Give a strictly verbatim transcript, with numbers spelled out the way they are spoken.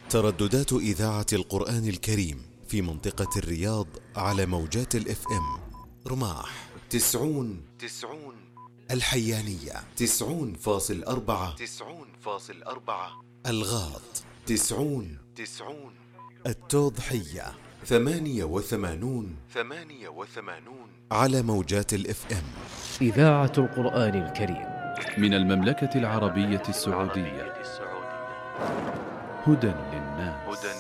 ترددات إذاعة القرآن الكريم في منطقة الرياض على موجات الاف ام: رماح تسعون تسعون، الحيانية تسعون فاصل أربعة تسعون فاصل أربعة، الغاط تسعون تسعون، التوضحية ثمانية وثمانون ثمانية وثمانون على موجات الاف ام. إذاعة القرآن الكريم من المملكة العربية السعودية، هدى للناس.